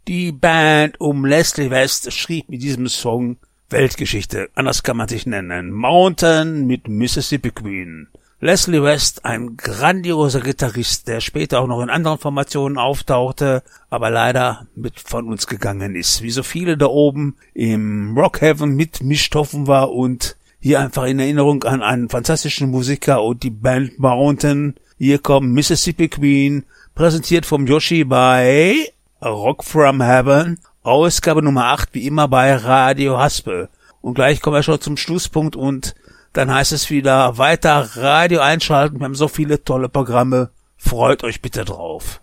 Die Band um Leslie West schrieb mit diesem Song Weltgeschichte, anders kann man sich nennen. Mountain mit Mississippi Queen. Leslie West, ein grandioser Gitarrist, der später auch noch in anderen Formationen auftauchte, aber leider mit von uns gegangen ist. Wie so viele da oben im Rockhaven mitmischthoffen war und hier einfach in Erinnerung an einen fantastischen Musiker und die Band Mountain. Hier kommt Mississippi Queen, präsentiert vom Yoshi bei Rock from Heaven, Ausgabe Nummer 8, wie immer bei Radio Haspel. Und gleich kommen wir schon zum Schlusspunkt und dann heißt es wieder weiter Radio einschalten. Wir haben so viele tolle Programme. Freut euch bitte drauf.